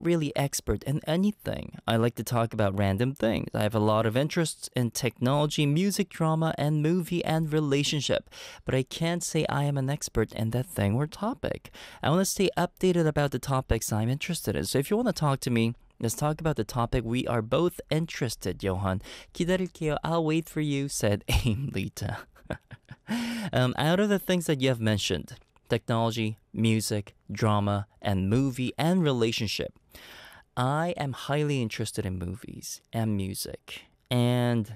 really expert in anything. I like to talk about random things. I have a lot of interests in technology, music, drama, and movie and relationship, but I can't say I am an expert in that thing or topic. I want to stay updated about the topics I'm interested in. So if you want to talk to me, let's talk about the topic we are both interested, Johan. 기다릴게요. I'll wait for you, said Aim Lita. Out of the things that you have mentioned, technology, music, drama, and movie and relationship, I am highly interested in movies and music and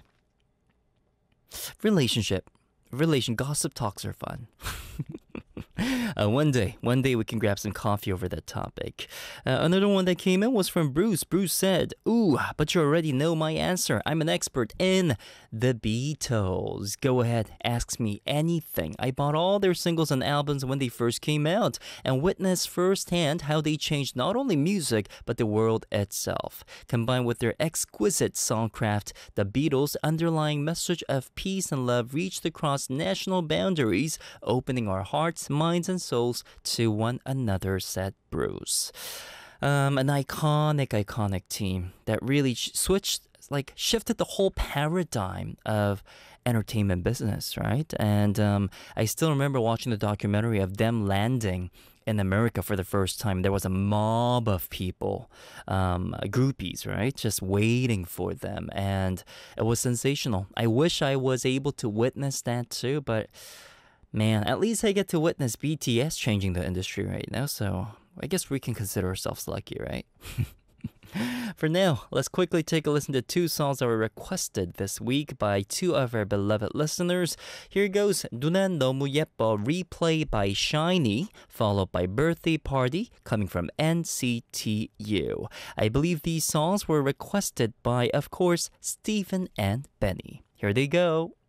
relationship. Gossip talks are fun. One day we can grab some coffee over that topic. Another one that came in was from Bruce. Bruce said, "Ooh, but you already know my answer. I'm an expert in the Beatles. Go ahead, ask me anything. I bought all their singles and albums when they first came out and witnessed firsthand how they changed not only music but the world itself. Combined with their exquisite songcraft, the Beatles' underlying message of peace and love reached across national boundaries, opening our hearts, minds, and souls to one another," said Bruce. An iconic team that really shifted the whole paradigm of entertainment business, right? And I still remember watching the documentary of them landing in America for the first time. There was a mob of people, groupies, right? Just waiting for them. And it was sensational. I wish I was able to witness that too, but man, at least I get to witness BTS changing the industry right now, so I guess we can consider ourselves lucky, right? For now, let's quickly take a listen to two songs that were requested this week by two of our beloved listeners. Here goes 누난 너무 예뻐 Replay by SHINee, followed by Birthday Party coming from NCTU. I believe these songs were requested by, of course, Stephen and Benny. Here they go.